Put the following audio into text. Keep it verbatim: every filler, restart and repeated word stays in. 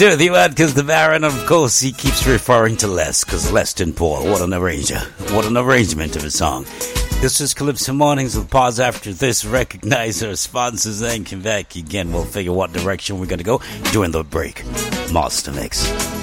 to the Watkins the Baron. Of course, he keeps referring to Les, because Leston Paul. What an arranger. What an arrangement of a song. This is Calypso Mornings. We'll pause after this, recognize our sponsors, and come back again. We'll figure what direction we're going to go during the break. Master Mix.